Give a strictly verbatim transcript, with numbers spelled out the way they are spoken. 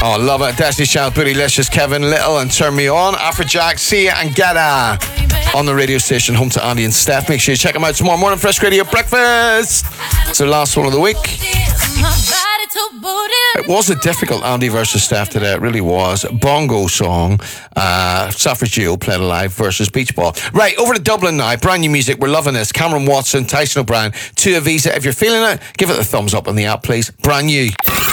Oh, love it. Destiny Child, Bootylicious, Kevin Little, and Turn Me On. Afrojack, See Ya and Getta on the radio station, home to Andy and Steph. Make sure you check them out tomorrow morning. Fresh Radio Breakfast. It's the last one of the week. It was a difficult Andy versus Steph today. It really was. Bongo song. Uh, Suffrage Duo played live versus Beach Ball. Right, over to Dublin now. Brand new music. We're loving this. Cameron Watson, Tyson O'Brien, Tua Visa. If you're feeling it, give it a thumbs up on the app, please. Brand new.